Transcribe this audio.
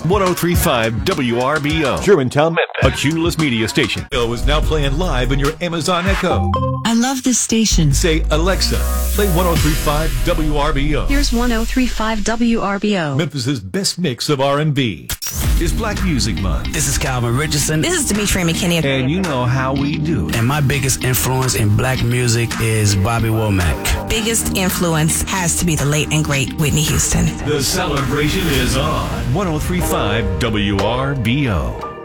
1035 WRBO. Germantown, Memphis. A Cumulus Media station. Bill is now playing live in your Amazon Echo. I love this station. Say, Alexa, play 1035 WRBO. Here's 1035 WRBO. Memphis's best mix of R&B. It's Black Music Month. This is Calvin Richardson. This is Demetri McKinney. And you know how we do. And my biggest influence in black music is Bobby Womack. Biggest influence has to be the late and great Whitney Houston. The celebration is on 1035 WRBO.